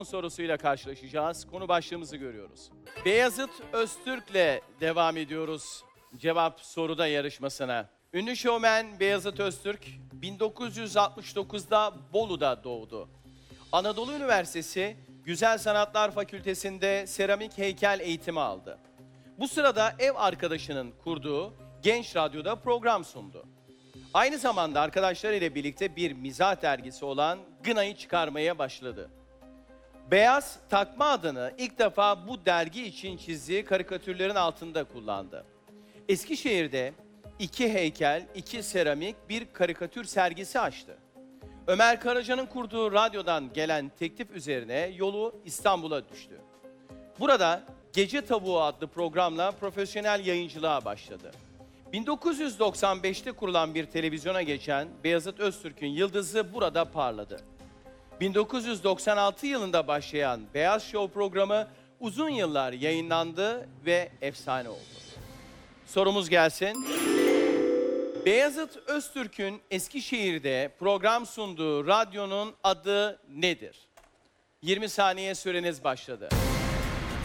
sorusuyla karşılaşacağız. Konu başlığımızı görüyoruz. Beyazıt Öztürk'le devam ediyoruz cevap soruda yarışmasına. Ünlü şovmen Beyazıt Öztürk 1969'da Bolu'da doğdu. Anadolu Üniversitesi Güzel Sanatlar Fakültesi'nde seramik heykel eğitimi aldı. Bu sırada ev arkadaşının kurduğu Genç Radyo'da program sundu. Aynı zamanda arkadaşlarıyla birlikte bir mizah dergisi olan Gına'yı çıkarmaya başladı. Beyaz takma adını ilk defa bu dergi için çizdiği karikatürlerin altında kullandı. Eskişehir'de 2 heykel, 2 seramik, bir karikatür sergisi açtı. Ömer Karaca'nın kurduğu radyodan gelen teklif üzerine yolu İstanbul'a düştü. Burada Gece Tavuğu adlı programla profesyonel yayıncılığa başladı. 1995'te kurulan bir televizyona geçen Beyazıt Öztürk'ün yıldızı burada parladı. 1996 yılında başlayan Beyaz Show programı uzun yıllar yayınlandı ve efsane oldu. Sorumuz gelsin. Beyazıt Öztürk'ün Eskişehir'de program sunduğu radyonun adı nedir? 20 saniye süreniz başladı.